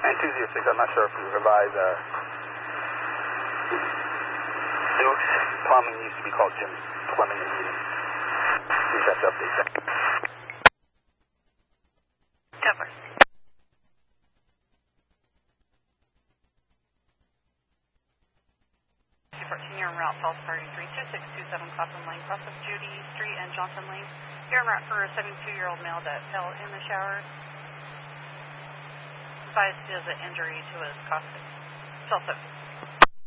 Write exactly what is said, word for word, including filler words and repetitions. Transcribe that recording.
And two zero six, I'm not sure if we revised uh, Duke's Plumbing used to be called Jim's Plumbing and Heating. We just have to update that. Cover. two fourteen, you're en route, Falls Party three two six two seven Clapham Lane, cross of Judy Street and Johnson Lane. You're en route for a seventy-two-year-old male that fell in the shower. Advised is an injury to his costas. Fell subject.